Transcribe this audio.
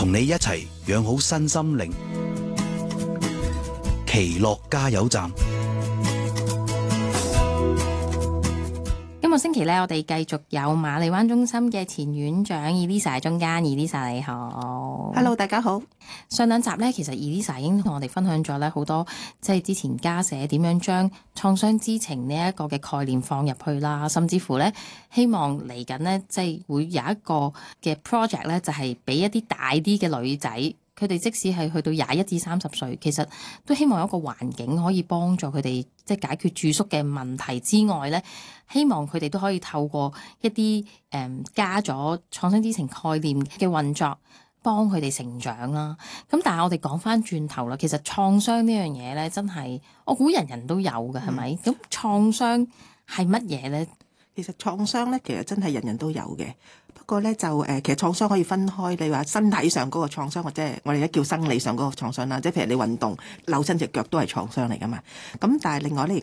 同你一齊養好身心靈。奇樂加油站。 今個星期咧，我哋繼續有馬利灣中心嘅前院長 Elisa 喺中間。Elisa 你好。 Hello， 大家好。 上兩集咧，其實 Elisa 已經同我哋分享咗咧好多，即係之前家社點樣將創傷知情呢一個嘅概念放入去啦，甚至乎咧希望嚟緊咧，即係會有一個嘅 project 咧，就係俾一啲大啲嘅女仔，佢哋即使係去到21至30歲，其實都希望有一個環境可以幫助佢哋，即係解決住宿嘅問題之外咧，希望佢哋都可以透過一啲加咗創傷知情概念嘅運作，幫佢哋成長啦。咁但係我哋講翻轉頭啦，其實創傷呢樣嘢咧，真係我估人人都有嘅，係咪？咁創傷係乜嘢咧？ 其實創傷咧，其實真係人人都有嘅。不過咧就其實創傷可以分開，你話身體上嗰個創傷，或者係我哋而家叫生理上嗰個創傷啦。即係譬如你運動扭親隻腳都係創傷嚟噶嘛。咁但係另外咧，亦